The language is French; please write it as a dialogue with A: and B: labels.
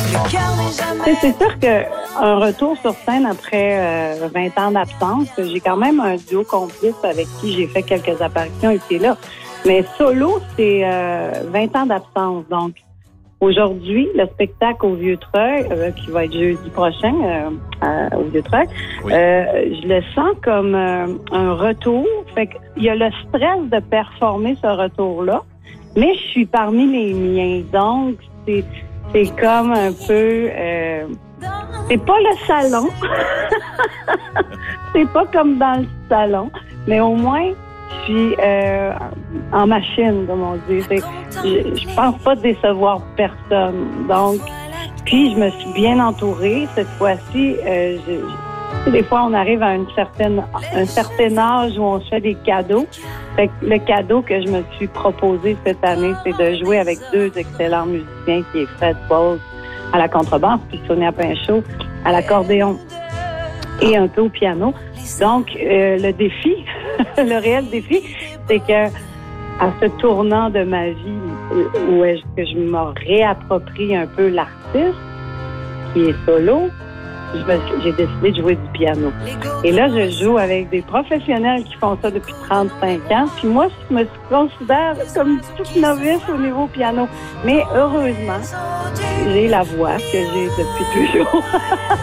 A: C'est sûr qu'un retour sur scène après 20 ans d'absence, j'ai quand même un duo complice avec qui j'ai fait quelques apparitions ici et là. Mais solo, c'est 20 ans d'absence. Donc, aujourd'hui, le spectacle au Vieux-Treuil, qui va être jeudi prochain au Vieux-Treuil,
B: Oui.
A: je le sens comme un retour. Fait qu'il y a le stress de performer ce retour-là, mais je suis parmi les miens. Donc, c'est comme un peu... c'est pas le salon. C'est pas comme dans le salon, mais au moins, je suis en machine, comme on dit. Je pense pas décevoir personne. Donc, puis je me suis bien entourée. Cette fois-ci, des fois, on arrive à un certain âge où on se fait des cadeaux. Fait que le cadeau que je me suis proposé cette année, c'est de jouer avec deux excellents musiciens, qui est Fred Bowles à la contrebasse, puis Sonia Pinchot à l'accordéon et un peu au piano. Donc, le défi, le réel défi, c'est que à ce tournant de ma vie où est-ce que je me réapproprie un peu l'artiste, qui est solo, j'ai décidé de jouer du piano. Et là, je joue avec des professionnels qui font ça depuis 35 ans. Puis moi, je me considère comme toute novice au niveau piano. Mais heureusement, j'ai la voix que j'ai depuis toujours.